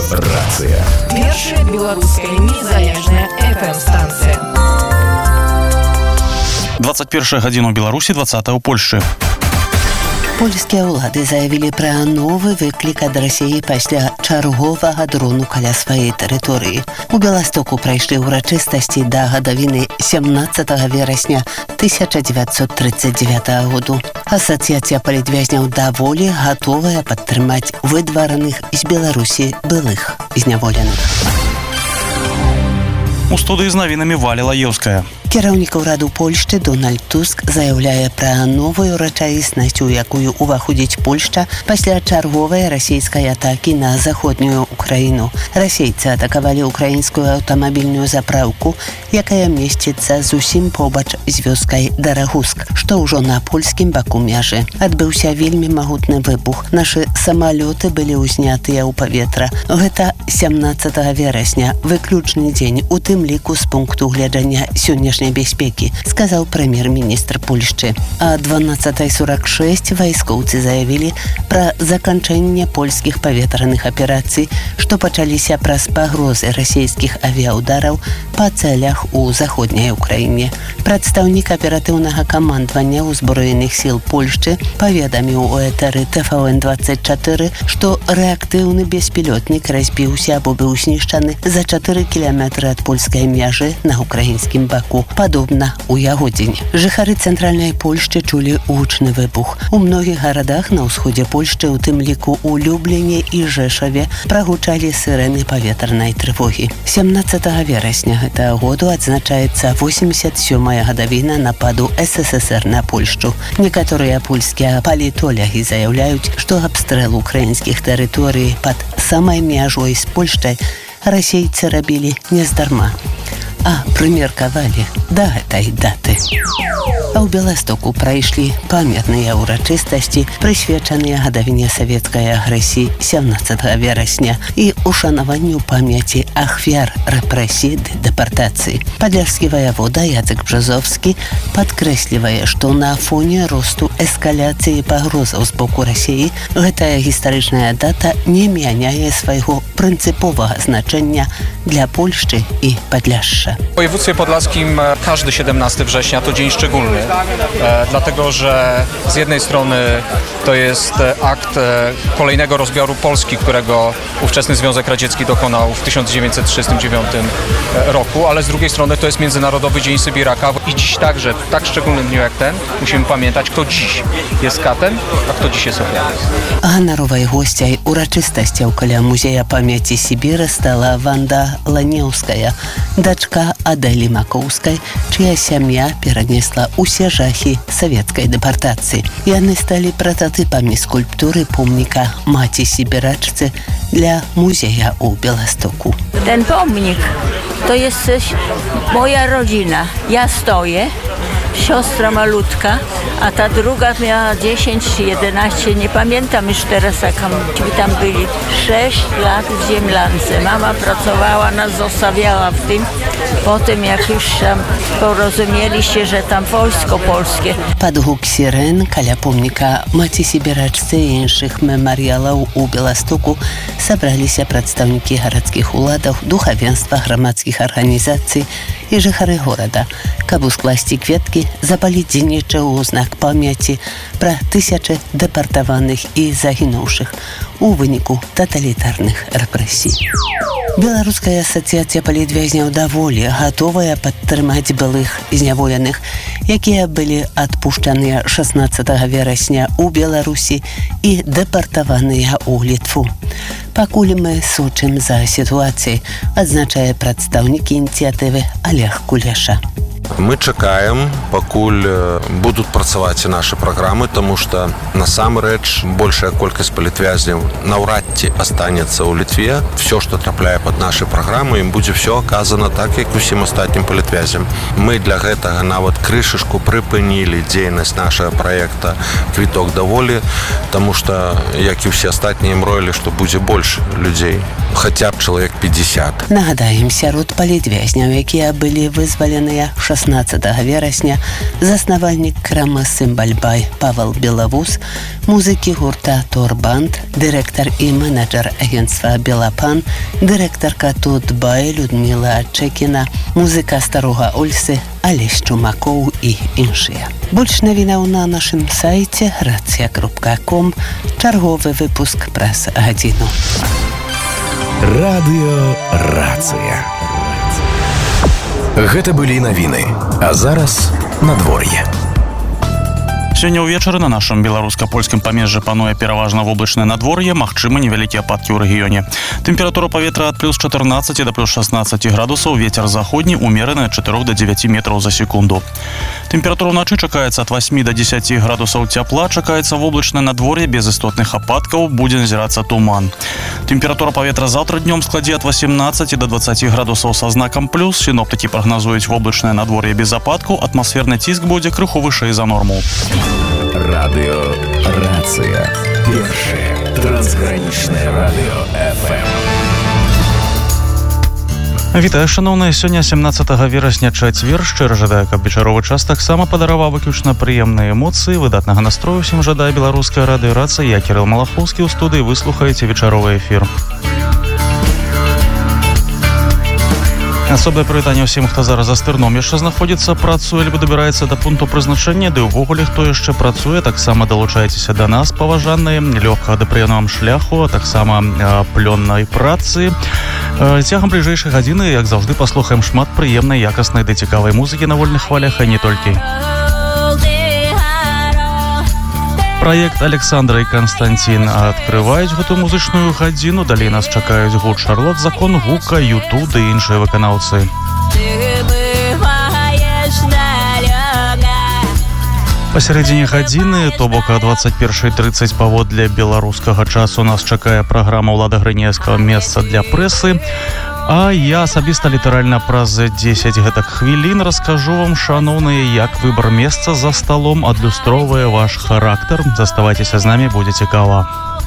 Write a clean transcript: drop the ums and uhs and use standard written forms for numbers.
Рацыя. Першая беларуская незалежная FM-станція. 21 гадзіну Беларусі, 20 у Польшчы. Польскія ўлады заявілі пра новы выклік ад Расіі пасля чарговага дрону каля сваёй тэрыторыі. У Беластоку прайшлі ўрачыстасці да гадавіны 17 верасня 1939 году. Асацыяцыя палітвязняў даволі гатовая падтрымаць выдвараных з Беларусі былых зняволеных. У студыі з навінамі Валя Лаеўская. Кіраўнік ураду Польшчы Дональд Туск заяўляе пра новую рэчаіснасць, у якую ўваходзіць Польшча пасля чарговай расійскай атакі на заходнюю Украіну. Расейцы атакавалі украінскую аўтамабільную запраўку, якая месціцца зусім побач з вёскай Дарагуск, што ўжо на польскім баку мяжы. Адбыўся вельмі магутны выбух. Нашы самалёты былі ўзнятыя ў паветра. Гэта 17 верасня, выключны дзень, у тым ліку з пункту гледжання сённяшняй бяспекі, сказаў прэм'ер-міністр Польшчы. А 12:46 вайскоўцы заявілі пра заканчэнне польскіх паветраных аперацый, што пачаліся праз пагрозы расійскіх авіяўдараў па цэлях у заходняй Украіне. Прадстаўнік аператыўнага камандавання ўзброеных сіл Польшчы паведаміў у этэры ТВН-24, што рэактыўны беспілётнік разбіўся або быў знішчаны за 4 кіламетры ад польскай мяжы на украінскім баку. Падобна у яго дзень. Жыхары цэнтральнай Польшчы чулі гучны выбух. У многіх гарадах на ўсходзе Польшчы, у тым ліку у Любліне і Жэшаве, прагучалі сірэны паветранай трывогі. 17 верасня гэтага году адзначаецца 87-я гадавіна нападу СССР на Польшчу. Некаторыя польскія палітолягі заяўляюць, што абстрэл украінскіх тэрыторый пад самай мяжой з Польшчай расейцы рабілі нездарма, а прымеркавалі да гэтай даты. А ў Беластоку прайшлі памятныя ўрачыстасці, прысвечаныя гадавіне савецкай агрэсіі 17 верасня і ушанаванню памяці ахвяр рэпрэсій ды дэпартацыі. Падляшскі ваявода Яцек Бжозовскі падкрэслівае, што на фоне росту эскаляцыі пагрозаў з боку Расіі гэтая гістарычная дата не мяняе свайго прынцыповага значэння dla Polszczy i Podlasza. W województwie podlaskim każdy 17 września to dzień szczególny, dlatego że z jednej strony to jest akt kolejnego rozbioru Polski, którego ówczesny Związek Radziecki dokonał w 1939 roku, ale z drugiej strony to jest Międzynarodowy Dzień Sybiraka i dziś także, w tak szczególnym dniu jak ten, musimy pamiętać, kto dziś jest katem, a kto dziś jest ofiarą. Ганаровай госцяй урачыстасцяў каля музея памяці Сібіра стала Ванда Ланеўская, дачка Адэлі Макоўскай, чыя сям'я перанесла ўсе жахі савецкай дэпартацыі. Яны сталі прататыпамі скульптуры помніка маці сібірачцы для музея у Białegostoku. Ten pomnik to jest moja rodzina. Ja stoję, siostra malutka, a ta druga miała 10 czy 11, nie pamiętam już teraz, jak tam byli. 6 lat w Ziemlance. Mama pracowała, nas zostawiała w tym. Potem jak już tam porozumieli się, że tam wojsko polskie. Пад гук сірэн каля помніка маці сібірачцы і іншых мемарыялаў у Białegostoku сабраліся прадстаўнікі гарадскіх уладаў, духавенства, грамадскіх арганізацый і жыхары горада, каб ускласці кветкі, запаліць дзейнічы ў знак памяці пра тысячы дэпартаваных і загінуўшых у выніку таталітарных рэпрэсій. Беларуская асацыяцыя палітвязняў даволі гатовая падтрымаць былых зняволеных, якія былі адпушчаныя 16 верасня ў Беларусі і дэпартаваныя ў Літву. Пакуль мы сочым за сітуацыяй, адзначае прадстаўнік ініцыятывы Олег Кулеша. Мы чакаем, пакуль будуць працаваць і нашы праграмы, таму што насамрэч большая колькасць палітвязняў наўрад ці астанецца ў Літве. Всё, што трапляе пад нашы праграмы, ім будзе всё аказана так, як усім астатнім палітвязям. Мы для гэтага нават крышачку прыпынілі дзейнасць нашага праекта «Квіток да волі», таму што, як і ўсе астатнія, мроілі, што будзе больш людзей, хаця б чалавек 50. Нагадаем, сярод палітвязняў, якія былі вызваленыя 16 16 верасня заснавальнік крама «Симбальбай» Павел Белавус, музыкі гурта «Торбанд», дырэктар і менеджер агентства «Белапан», дырэктарка «Тутбай» Людмила Чекіна, музыка старога Ольсы Алесь Чумакоў і іншыя. Больш навінаў на нашым сайце racja.com. Чарговы выпуск праз гадзіну. Радыё «Рацыя». Гэта былі навіны, а зараз надвор'е. Сёння ўвечары на нашым беларуска-польскім памежжы пануе пераважна воблачнае надвор'е, магчымы невялікія ападкі ў рэгіёне. Тэмпература паветра ад плюс 14 да плюс 16 градусаў, вецер заходні умераны ад 4 до 9 метраў за секунду. Тэмпература ўначы чакаецца ад 8 до 10 градусаў цяпла, чакаецца воблачнае надвор'е без істотных ападкаў, будзе назірацца туман. Тэмпература паветра заўтра днём складзе ад 18 до 20 градусаў са знакам плюс. Сіноптыкі прагназуюць воблачнае надвор'е без ападкаў, атмасферны ціск будзе крыху вышэй за норму. Радыё «Рацыя». Першае трансгранічнае радыё FM. Вітаю, шановныя. Сёння 17 верасня чацвер. Шчыра жадаю, каб вечаровы час таксама падараваў выключна прыемныя эмоцыі. Выдатнага настрою усім жадае беларуская радыё «Рацыя». Я Кірыл Малахоўскі ў студыі. Вы слухаеце вечаровы эфір. Асобнае прывітанне ўсім, хто зараз за стырном яшчэ знаходзіцца, працуе альбо дабіраецца да пункту прызначэння, ды ўвогуле, хто яшчэ працуе, таксама далучайцеся да нас, паважаныя, лёгкага да прыемнага шляху, а таксама плённай працы. Цягам бліжэйшай гадзіны, як заўжды, паслухаем шмат прыемнай, якаснай ды цікавай музыкі на вольных хвалях, а не толькі. Праект Александра і Константин адкрываюць гэтую музычную гадзіну. Далей нас чакаюць гурт «Шарлот», «Закон гука», «Юту» ды іншыя выканаўцы. Пасярэдзіне гадзіны, то бок о 21:30 паводле беларускага часу, нас чакае праграма ўлада Грыневскага «Месца для прэсы». А я асабіста літаральна праз 10 гэтак хвілін раскажу вам, шановныя, як выбар месца за сталом адлюстроўвае ваш характар. Заставайцеся з намі, будзе цікава.